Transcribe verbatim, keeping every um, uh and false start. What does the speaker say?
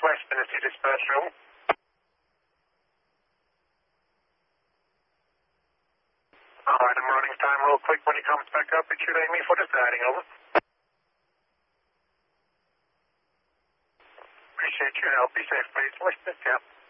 West Tennessee Dispatch Room. Alright, I'm running time real quick. When he comes back up, it should aim me for the siding, over. Appreciate your help. Be safe, please. West, yeah.